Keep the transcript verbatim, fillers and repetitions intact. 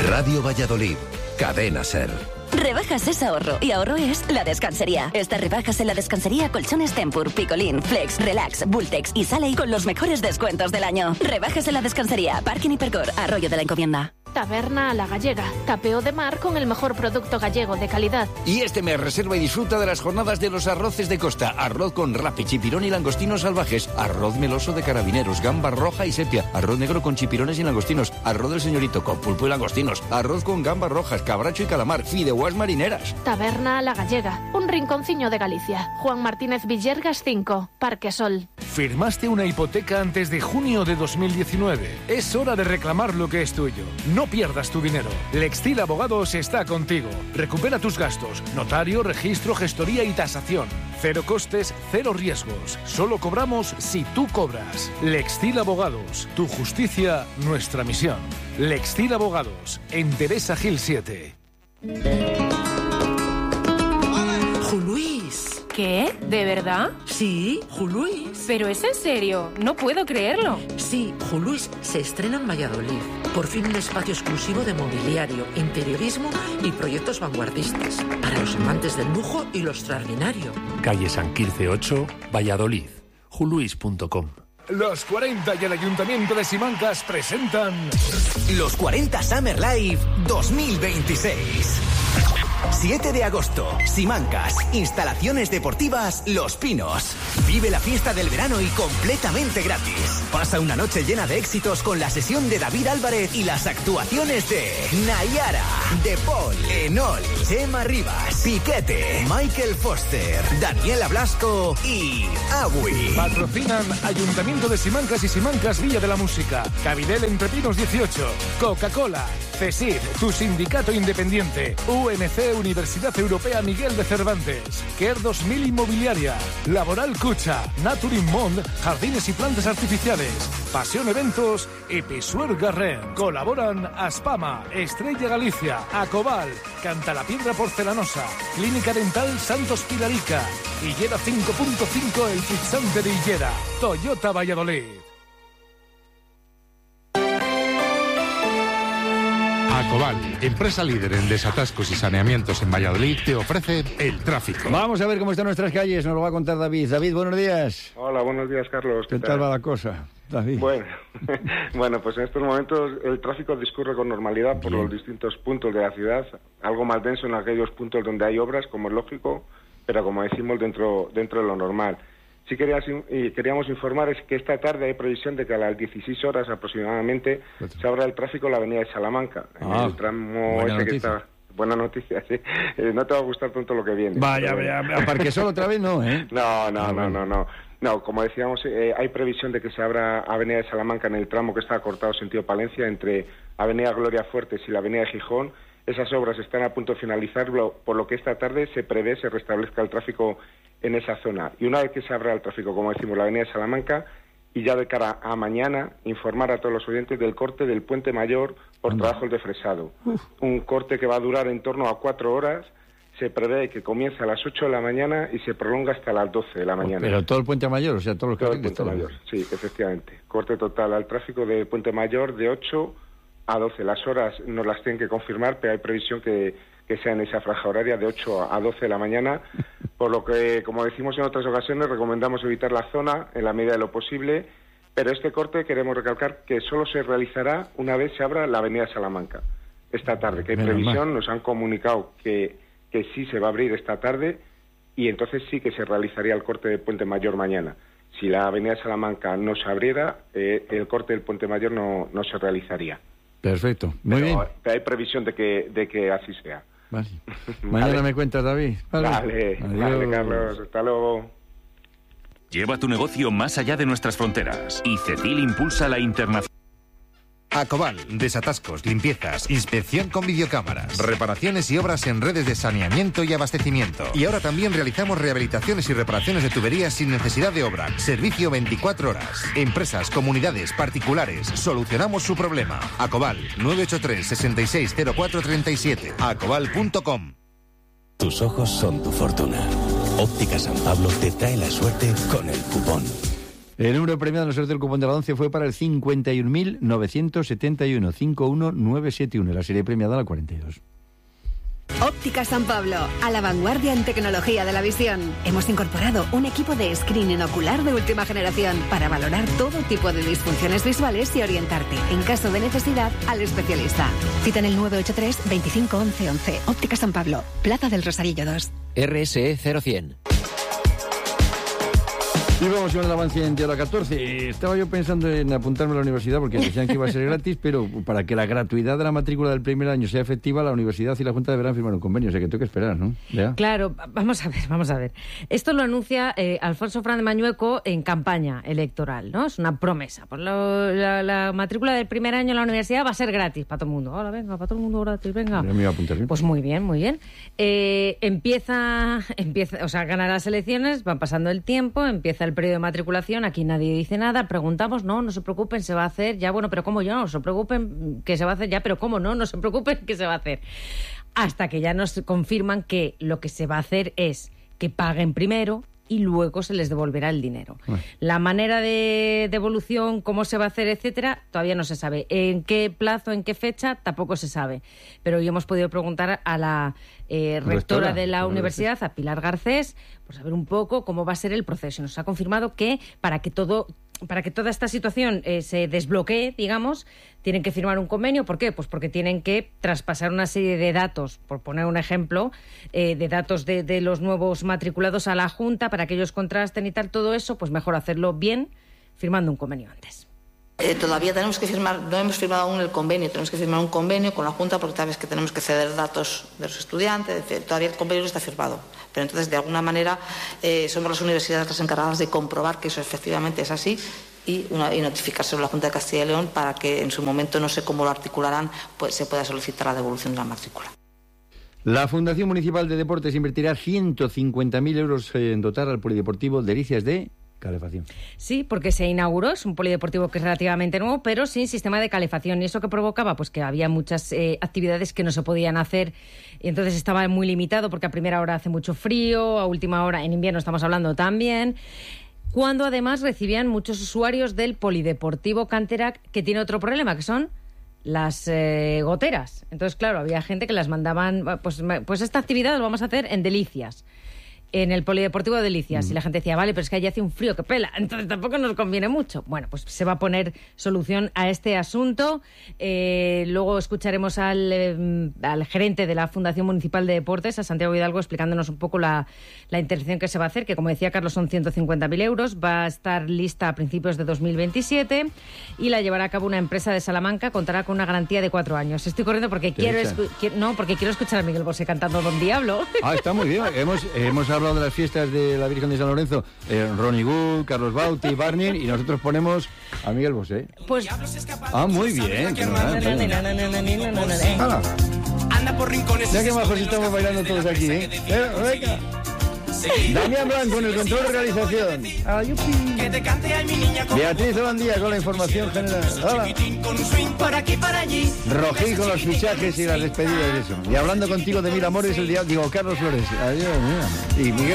Radio Valladolid, Cadena Ser. Rebajas es ahorro y ahorro es La Descansería. Estas rebajas en La Descansería, colchones Tempur, Picolín, Flex, Relax, Bultex y Sale con los mejores descuentos del año. Rebajas en La Descansería, Parking Hipercor, Arroyo de la Encomienda. Taberna a la Gallega, tapeo de mar con el mejor producto gallego de calidad. Y este mes reserva y disfruta de las jornadas de los arroces de costa. Arroz con rape, chipirón y langostinos salvajes. Arroz meloso de carabineros, gamba roja y sepia. Arroz negro con chipirones y langostinos. Arroz del señorito con pulpo y langostinos. Arroz con gambas rojas, cabracho y calamar. Fideuás marineras. Taberna a la Gallega, un rinconciño de Galicia. Juan Martínez Villergas cinco, Parque Sol. ¿Firmaste una hipoteca antes de junio de dos mil diecinueve? Es hora de reclamar lo que es tuyo. No pierdas tu dinero. Lextil Abogados está contigo. Recupera tus gastos. Notario, registro, gestoría y tasación. Cero costes, cero riesgos. Solo cobramos si tú cobras. Lextil Abogados. Tu justicia, nuestra misión. Lextil Abogados. En Teresa Gil siete. Juluís. ¿Qué? ¿De verdad? Sí, Juluís. ¿Pero es en serio? No puedo creerlo. Sí, Juluís se estrena en Valladolid. Por fin un espacio exclusivo de mobiliario, interiorismo y proyectos vanguardistas. Para los amantes del lujo y lo extraordinario. Calle San Quirce ocho, Valladolid. juluís punto com. Los cuarenta y el Ayuntamiento de Simancas presentan Los cuarenta Summer Live dos mil veintiséis. siete de agosto, Simancas, instalaciones deportivas Los Pinos. Vive la fiesta del verano y completamente gratis. Pasa una noche llena de éxitos con la sesión de David Álvarez y las actuaciones de Nayara, De Paul, Enol, Chema Rivas, Piquete, Michael Foster, Daniela Blasco y Agui. Patrocinan Ayuntamiento de Simancas y Simancas Villa de la Música, Cabidel Entre Pinos dieciocho, Coca-Cola, CESID, tu sindicato independiente, U N C Universidad Europea Miguel de Cervantes, Care dos mil Inmobiliaria, Laboral Cucha, Naturim Mond, Jardines y Plantas Artificiales, Pasión Eventos y Pisuer Garren. Colaboran Aspama, Estrella Galicia, Acobal, Cantalapiedra Porcelanosa, Clínica Dental Santos Pilarica, Higuera cinco punto cinco El Fixante de Higuera, Toyota Valladolid. Acobal, empresa líder en desatascos y saneamientos en Valladolid, te ofrece el tráfico. Vamos a ver cómo están nuestras calles, nos lo va a contar David. David, buenos días. Hola, buenos días, Carlos. ¿Qué, ¿Qué tal va la cosa, David? Bueno, bueno, pues en estos momentos el tráfico discurre con normalidad por Bien. los distintos puntos de la ciudad, algo más denso en aquellos puntos donde hay obras, como es lógico, pero como decimos, dentro, dentro de lo normal. Sí querías, y queríamos informar es que esta tarde hay previsión de que a las dieciséis horas aproximadamente se abra el tráfico en la avenida de Salamanca, ah, en el tramo ese noticia. que está... Buena noticia, sí. Eh, no te va a gustar tanto lo que viene. Vaya, vaya, Parque Sol otra vez no, ¿eh? No, no, no, no, no. No, como decíamos, eh, hay previsión de que se abra Avenida de Salamanca en el tramo que está cortado sentido Palencia entre Avenida Gloria Fuertes y la Avenida de Gijón. Esas obras están a punto de finalizar, por lo que esta tarde se prevé se restablezca el tráfico en esa zona. Y una vez que se abra el tráfico, como decimos, la Avenida de Salamanca, y ya de cara a mañana, informar a todos los oyentes del corte del Puente Mayor por Anda. trabajos de fresado. Uf. Un corte que va a durar en torno a cuatro horas. Se prevé que comience a las ocho de la mañana y se prolonga hasta las doce de la mañana. Pero todo el Puente Mayor, o sea, todos los todo el Puente todo Mayor, sí, efectivamente. Corte total al tráfico del Puente Mayor de ocho a doce. Las horas nos las tienen que confirmar, pero hay previsión que, que sea en esa franja horaria de ocho a doce de la mañana, por lo que, como decimos en otras ocasiones, recomendamos evitar la zona en la medida de lo posible, pero este corte queremos recalcar que solo se realizará una vez se abra la avenida Salamanca, esta tarde, que hay previsión, nos han comunicado que, que sí se va a abrir esta tarde, y entonces sí que se realizaría el corte de Puente Mayor mañana. Si la avenida Salamanca no se abriera, eh, el corte del Puente Mayor no, no se realizaría. Perfecto, muy pero, bien. Pero hay previsión de que, de que así sea. Vale. Mañana vale. me cuentas, David. Vale, vale, vale, Carlos. Hasta luego. Lleva tu negocio más allá de nuestras fronteras. Y CECIL impulsa la internacional. Acobal, desatascos, limpiezas, inspección con videocámaras, reparaciones y obras en redes de saneamiento y abastecimiento. Y ahora también realizamos rehabilitaciones y reparaciones de tuberías sin necesidad de obra. Servicio veinticuatro horas. Empresas, comunidades, particulares, solucionamos su problema. Acobal, nueve ocho tres, seis seis cero cuatro tres siete. acobal punto com. Tus ojos son tu fortuna. Óptica San Pablo te trae la suerte con el cupón. El número premiado en el sorteo del cupón de la once fue para el cincuenta y un mil novecientos setenta y uno, cincuenta y uno mil novecientos setenta y uno, la serie premiada la cuarenta y dos. Óptica San Pablo, a la vanguardia en tecnología de la visión. Hemos incorporado un equipo de screening ocular de última generación para valorar todo tipo de disfunciones visuales y orientarte, en caso de necesidad, al especialista. Cita en el nueve ocho tres, veinticinco, once, once. Óptica San Pablo, Plaza del Rosarillo dos. R S E cero cien. Y vamos con el avance en hora catorce. Estaba yo pensando en apuntarme a la universidad porque decían que iba a ser gratis, pero para que la gratuidad de la matrícula del primer año sea efectiva, la universidad y la Junta deberán firmar un convenio. O sea que tengo que esperar, ¿no? ¿Ya? Claro, vamos a ver, vamos a ver. Esto lo anuncia eh, Alfonso Fernández Mañueco en campaña electoral, ¿no? Es una promesa. Pues lo, la, la matrícula del primer año en la universidad va a ser gratis para todo el mundo. Ahora venga, para todo el mundo gratis, venga. Me iba a apuntar bien. Pues muy bien, muy bien. Eh, empieza, empieza, o sea, ganan las elecciones, va pasando el tiempo, empieza el periodo de matriculación. Aquí nadie dice nada, preguntamos, no, no se preocupen, se va a hacer, ya, bueno, pero ¿cómo yo? No se preocupen que se va a hacer, ya, pero ¿cómo no? No se preocupen que se va a hacer. Hasta que ya nos confirman que lo que se va a hacer es que paguen primero y luego se les devolverá el dinero. Bueno. La manera de devolución, cómo se va a hacer, etcétera, todavía no se sabe. En qué plazo, en qué fecha, tampoco se sabe. Pero hoy hemos podido preguntar a la eh, rectora, rectora de la universidad, a Pilar Garcés, por saber un poco cómo va a ser el proceso. Nos ha confirmado que para que todo... para que toda esta situación eh, se desbloquee, digamos, tienen que firmar un convenio. ¿Por qué? Pues porque tienen que traspasar una serie de datos, por poner un ejemplo, eh, de datos de, de los nuevos matriculados a la Junta para que ellos contrasten y tal, todo eso, pues mejor hacerlo bien, firmando un convenio antes. Eh, todavía tenemos que firmar, no hemos firmado aún el convenio, tenemos que firmar un convenio con la Junta porque sabes que tenemos que ceder datos de los estudiantes, todavía el convenio no está firmado. Pero entonces, de alguna manera, eh, somos las universidades las encargadas de comprobar que eso efectivamente es así y, una, y notificárselo a la Junta de Castilla y León para que en su momento, no sé cómo lo articularán, pues se pueda solicitar la devolución de la matrícula. La Fundación Municipal de Deportes invertirá ciento cincuenta mil euros en dotar al Polideportivo Delicias de calefacción. Sí, porque se inauguró, es un polideportivo que es relativamente nuevo, pero sin sistema de calefacción. ¿Y eso qué provocaba? Pues que había muchas eh, actividades que no se podían hacer, y entonces estaba muy limitado porque a primera hora hace mucho frío, a última hora, en invierno estamos hablando también, cuando además recibían muchos usuarios del Polideportivo Canterac, que tiene otro problema, que son las eh, goteras. Entonces, claro, había gente que las mandaban, pues, pues esta actividad lo vamos a hacer en Delicias, en el Polideportivo de Delicias. Mm. Y la gente decía, vale, pero es que allí hace un frío que pela, entonces tampoco nos conviene mucho. Bueno, pues se va a poner solución a este asunto. Eh, luego escucharemos al, eh, al gerente de la Fundación Municipal de Deportes, a Santiago Hidalgo, explicándonos un poco la, la intervención que se va a hacer, que como decía Carlos son ciento cincuenta mil euros, va a estar lista a principios de dos mil veintisiete y la llevará a cabo una empresa de Salamanca, contará con una garantía de cuatro años. Estoy corriendo porque quiero, escu- quiero no, porque quiero escuchar a Miguel Bosé cantando Don Diablo. Ah, está muy bien. Hemos, hemos hablado de las fiestas de la Virgen de San Lorenzo, eh, Ronnie Wood, Carlos Bauti, Barney, y nosotros ponemos a Miguel Bosé. Pues... Ah, muy bien. Anda por rincones. Ya que mejor estamos bailando todos aquí, ¿eh? eh venga. Damián Blanco en el control de realización. Beatriz Holandía con la información general. Hola. Rojí con los fichajes y las despedidas y eso. Y hablando contigo de Mil Amores, el día, digo, Carlos Flores. Adiós, mira. Y Miguel